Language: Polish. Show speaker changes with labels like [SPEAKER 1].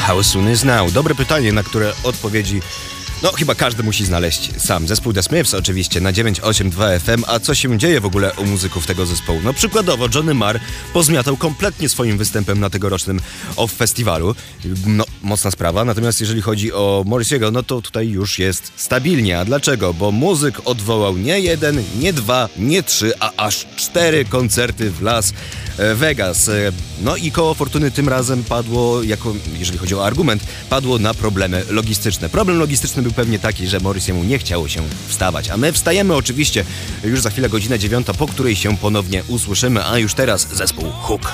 [SPEAKER 1] How Soon Is Now? Dobre pytanie, na które odpowiedzi chyba każdy musi znaleźć sam. Zespół The Smiths oczywiście na 982 FM. A co się dzieje w ogóle u muzyków tego zespołu? Przykładowo Johnny Marr pozmiatał kompletnie swoim występem na tegorocznym OFF Festiwalu. Mocna sprawa. Natomiast jeżeli chodzi o Morrissey'ego, to tutaj już jest stabilnie. A dlaczego? Bo muzyk odwołał nie 1, nie 2, nie 3, a aż 4 koncerty w Las Vegas. I koło fortuny tym razem padło, jeżeli chodzi o argument, padło na problemy logistyczne. Problem logistyczny był pewnie taki, że Morrissey'emu nie chciało się wstawać. A my wstajemy oczywiście już za chwilę, godzina 9, po której się ponownie usłyszymy, a już teraz zespół Hook.